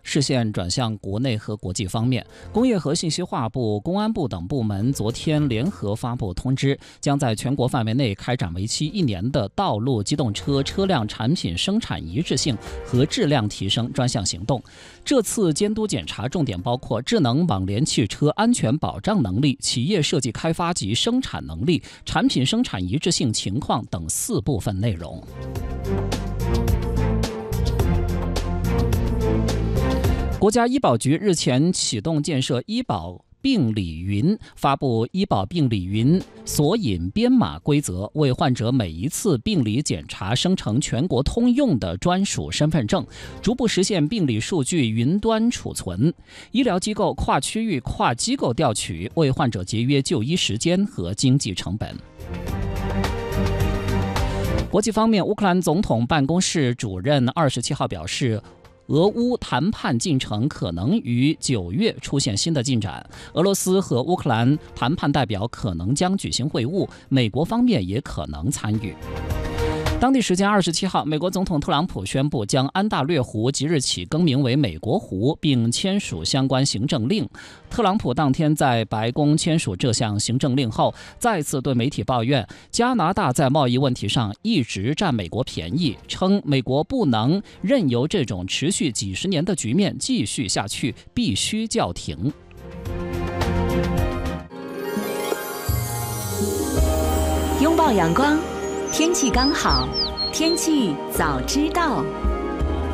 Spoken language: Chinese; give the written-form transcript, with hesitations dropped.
视线转向国内和国际方面。工业和信息化部、公安部等部门昨天联合发布通知，将在全国范围内开展为期1年的道路机动车车辆产品生产一致性和质量提升专项行动。这次监督检查重点包括智能网联汽车安全保障能力、企业设计开发及生产能力、产品生产一致性情况等4部分内容。国家医保局日前启动建设医保病理云，发布医保病理云索引编码规则，为患者每一次病理检查生成全国通用的专属身份证，逐步实现病理数据云端储存，医疗机构跨区域、跨机构调取，为患者节约就医时间和经济成本。国际方面，乌克兰总统办公室主任27号表示，俄乌谈判进程可能于9月出现新的进展，俄罗斯和乌克兰谈判代表可能将举行会晤，美国方面也可能参与。当地时间27号，美国总统特朗普宣布将安大略湖即日起更名为美国湖，并签署相关行政令。特朗普当天在白宫签署这项行政令后，再次对媒体抱怨加拿大在贸易问题上一直占美国便宜，称美国不能任由这种持续几十年的局面继续下去，必须叫停。 拥抱阳光，天气刚好，天气早知道。